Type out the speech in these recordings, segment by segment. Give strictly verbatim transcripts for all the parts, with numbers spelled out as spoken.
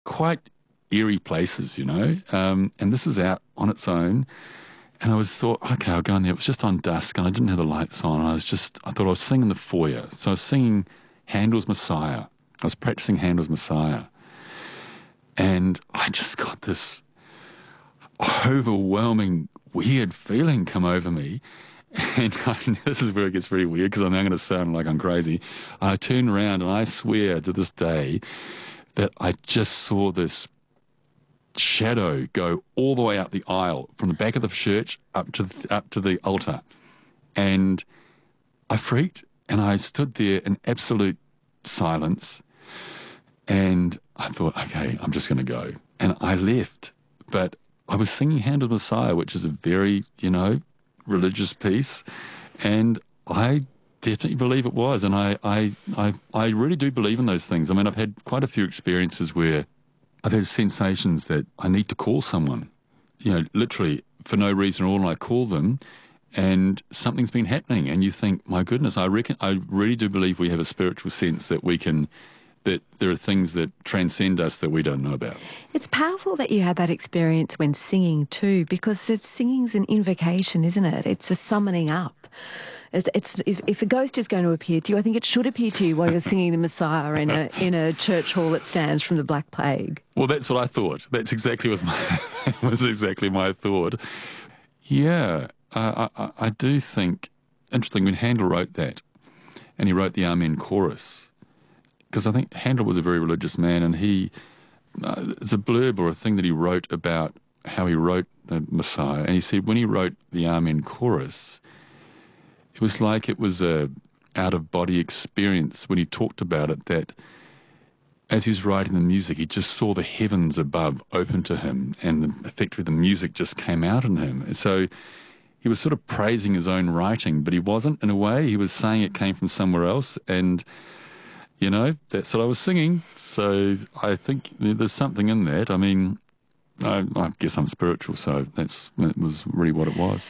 quite eerie places, you know. Um, and this was out on its own. And I was thought, okay, I'll go in there. It was just on dusk and I didn't have the lights on. I was just, I thought I was singing the foyer. So I was singing Handel's Messiah. I was practicing Handel's Messiah. And I just got this overwhelming, weird feeling come over me. And I, this is where it gets really weird because I'm now going to sound like I'm crazy. I turn around and I swear to this day that I just saw this shadow go all the way up the aisle from the back of the church up to up to the altar, and I freaked and I stood there in absolute silence, and I thought, okay, I'm just going to go, and I left. But I was singing Handel's Messiah, which is a very, you know, religious piece, and I definitely believe it was, and I I I, I really do believe in those things. I mean, I've had quite a few experiences where I've had sensations that I need to call someone, you know, literally for no reason at all, and I call them and something's been happening and you think, my goodness, I reckon, I really do believe we have a spiritual sense that we can, that there are things that transcend us that we don't know about. It's powerful that you had that experience when singing too, because it's, singing's an invocation, isn't it? It's a summoning up. It's, it's, if, if a ghost is going to appear to you, I think it should appear to you while you're singing the Messiah in a in a church hall that stands from the Black Plague. Well, that's what I thought. That's exactly was my was exactly my thought. Yeah, I, I, I do think interesting when Handel wrote that, and he wrote the Amen chorus, because I think Handel was a very religious man, and he uh, it's a blurb or a thing that he wrote about how he wrote the Messiah, and he said when he wrote the Amen chorus, it was like it was a out-of-body experience when he talked about it, that as he was writing the music, he just saw the heavens above open to him, and the, effectively the music just came out in him. And so he was sort of praising his own writing, but he wasn't, in a way. He was saying it came from somewhere else, and, you know, that's what I was singing. So I think there's something in that. I mean, I, I guess I'm spiritual, so that's that was really what it was.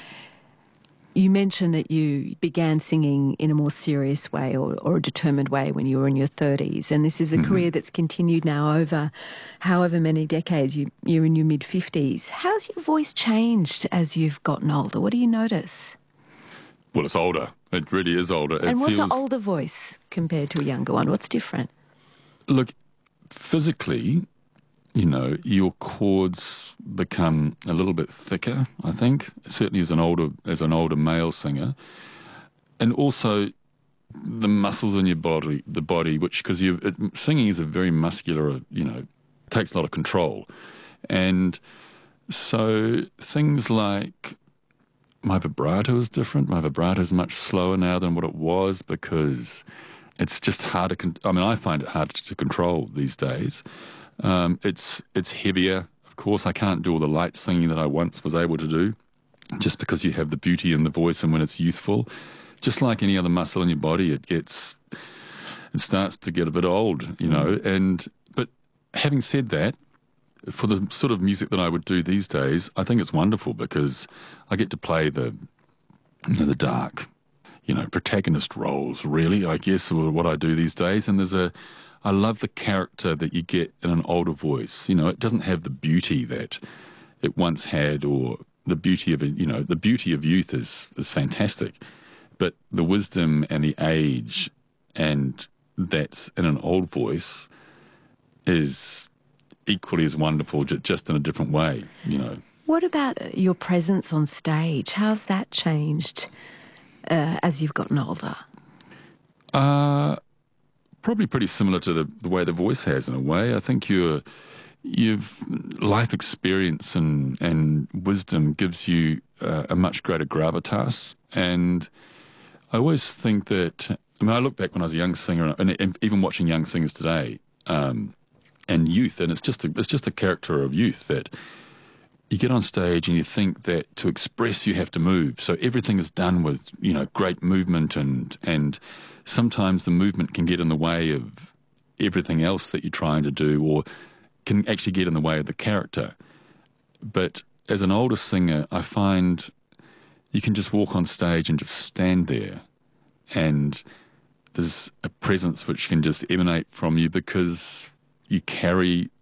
You mentioned that you began singing in a more serious way or, or a determined way when you were in your thirties, and this is a mm-hmm. career that's continued now over however many decades. You, you're in your mid-fifties. How's your voice changed as you've gotten older? What do you notice? Well, it's older. It really is older. And it what's feels... an older voice compared to a younger one? What's different? Look, physically, you know, your chords become a little bit thicker, I think, certainly as an older as an older male singer. And also the muscles in your body, the body, which, because you singing is a very muscular, you know, takes a lot of control. And so things like my vibrato is different. My vibrato is much slower now than what it was, because it's just harder. I mean, I find it harder to control these days. Um, it's it's heavier. Of course, I can't do all the light singing that I once was able to do, just because you have the beauty in the voice, and when it's youthful, just like any other muscle in your body, it gets, it starts to get a bit old, you know. And but having said that, for the sort of music that I would do these days, I think it's wonderful because I get to play the, you know, the dark, you know, protagonist roles. Really, I guess, are what I do these days, and there's a. I love the character that you get in an older voice. You know, it doesn't have the beauty that it once had, or the beauty of it. You know, the beauty of youth is is fantastic, but the wisdom and the age, and that's in an old voice, is equally as wonderful, just in a different way. You know. What about your presence on stage? How's that changed uh, as you've gotten older? Uh. Probably pretty similar to the, the way the voice has, in a way. I think you're, you've life experience and, and wisdom gives you uh, a much greater gravitas. And I always think that, I mean, I look back when I was a young singer, and, and even watching young singers today, um, and youth, and it's just a, it's just a character of youth that you get on stage and you think that to express you have to move. So everything is done with, you know, great movement, and and sometimes the movement can get in the way of everything else that you're trying to do, or can actually get in the way of the character. But as an older singer, I find you can just walk on stage and just stand there, and there's a presence which can just emanate from you because you carry